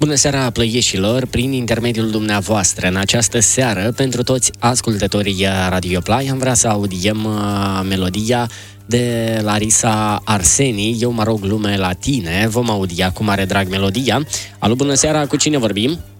Bună seara, plăieșilor, prin intermediul dumneavoastră. În această seară, pentru toți ascultătorii Radio Play, am vrea să audiem melodia de Larisa Arseni, Eu mă rog lume la tine. Vom audia cu mare drag melodia. Alo, bună seara, cu cine vorbim?